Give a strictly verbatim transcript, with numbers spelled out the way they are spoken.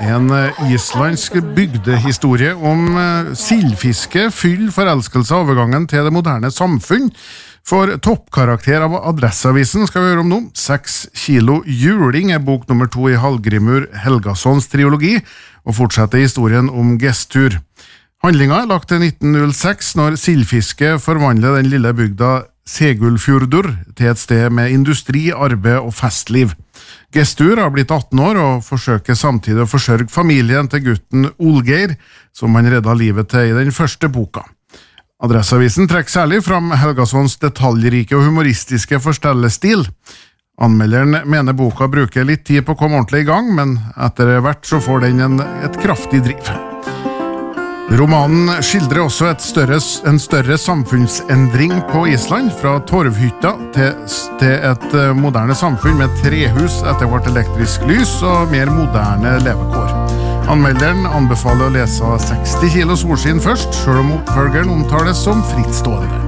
En islandsk bygdehistorie om sildfiske, fyll, forelskelse og overgangen til det moderne samfunn. For toppkarakter av Adresseavisen skal vi høre om nå. Seks kilo juling er bok nummer to i Hallgrimur Helgasons triologi, og fortsetter historien om gestur. Handlinga er lagt til nitten null seks, når sildfiske forvandler den lille bygda Segulfjordur til et sted med industri, arbeid og festliv. Gestur har blitt atten år og forsøker samtidig å forsørge familien til gutten Olgeir, som han redda livet til i den første boka. Adresseavisen trekker særlig fram Helgasons detaljrike og humoristiske forstellestil. Anmelderen mener boka bruker litt tid på å komme ordentlig i gang, men etter hvert så får den en, et kraftig driv. Romanen skildrer også et større, en større samfunnsendring på Island, fra torvhytta til, til et moderne samfunn med trehus, etter hvert elektrisk lys og mer moderne levekår. Anmelderen anbefaler å lese seksti kilo solskinn først, selv om oppfølgeren omtales som frittstående.